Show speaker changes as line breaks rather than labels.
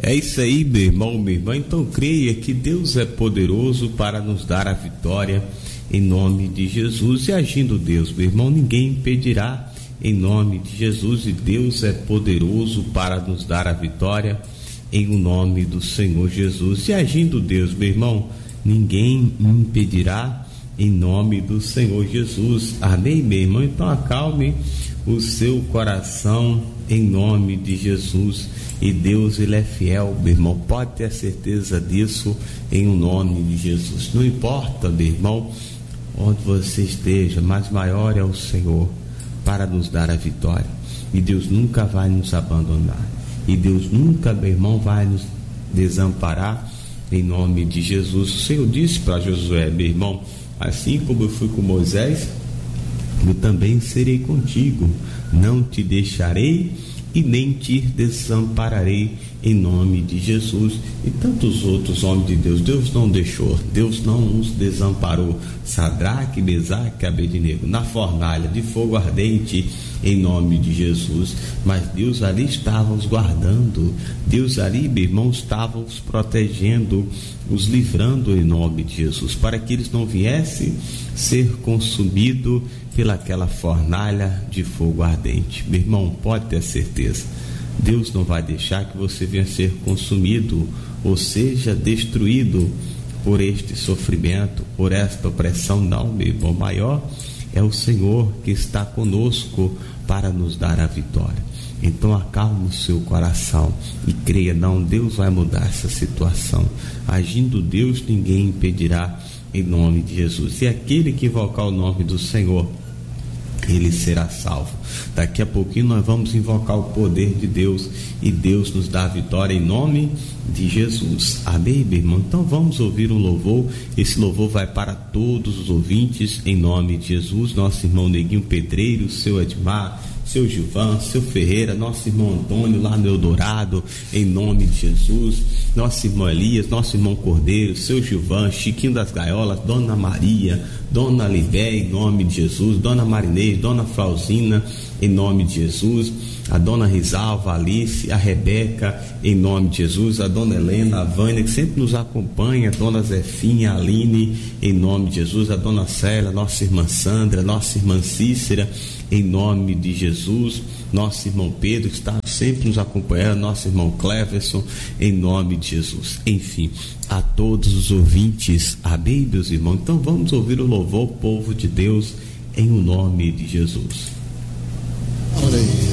É isso aí, meu irmão, minha irmã. Então creia que Deus é poderoso para nos dar a vitória em nome de Jesus. E agindo Deus, meu irmão, ninguém impedirá em nome de Jesus. E Deus é poderoso para nos dar a vitória em o nome do Senhor Jesus. E agindo Deus, meu irmão, ninguém impedirá em nome do Senhor Jesus. Amém, meu irmão? Então acalme o seu coração em nome de Jesus. E Deus, ele é fiel, meu irmão, pode ter certeza disso em o nome de Jesus. Não importa, meu irmão, onde você esteja, mas maior é o Senhor para nos dar a vitória. E Deus nunca vai nos abandonar. E Deus nunca, meu irmão, vai nos desamparar em nome de Jesus. O Senhor disse para Josué, meu irmão, assim como eu fui com Moisés, eu também serei contigo. Não te deixarei e nem te desampararei em nome de Jesus. E tantos outros homens de Deus, Deus não deixou, Deus não nos desamparou. Sadraque, Mesaque, Abednego, na fornalha de fogo ardente, em nome de Jesus. Mas Deus ali estava os guardando, Deus ali, meu irmão, estava os protegendo, os livrando em nome de Jesus, para que eles não viessem ser consumidos pelaquela fornalha de fogo ardente. Meu irmão, pode ter certeza, Deus não vai deixar que você venha ser consumido, ou seja, destruído por este sofrimento, por esta opressão. Não, meu irmão, maior é o Senhor que está conosco para nos dar a vitória. Então acalme o seu coração e creia, não, Deus vai mudar essa situação. Agindo Deus, ninguém impedirá em nome de Jesus. E aquele que invocar o nome do Senhor, ele será salvo. Daqui a pouquinho nós vamos invocar o poder de Deus e Deus nos dá a vitória em nome de Jesus. Amém, meu irmão? Então vamos ouvir um louvor. Esse louvor vai para todos os ouvintes em nome de Jesus. Nosso irmão Neguinho Pedreiro, seu Edmar, seu Gilvan, seu Ferreira, nosso irmão Antônio lá no Eldorado, em nome de Jesus, nosso irmão Elias, nosso irmão Cordeiro, seu Gilvan, Chiquinho das Gaiolas, Dona Maria, Dona Libé, em nome de Jesus, Dona Marinês, Dona Flauzina, em nome de Jesus, a Dona Risalva, a Alice, a Rebeca, em nome de Jesus, a Dona Helena, a Vânia, que sempre nos acompanha, a Dona Zefinha, a Aline, em nome de Jesus, a Dona Célia, nossa irmã Sandra, nossa irmã Cícera, em nome de Jesus, nosso irmão Pedro, que está sempre nos acompanhando, nosso irmão Cleverson, em nome de Jesus. Enfim, a todos os ouvintes, amém, meus irmãos? Então vamos ouvir o louvor, povo de Deus, em o nome de Jesus.
Olha aí.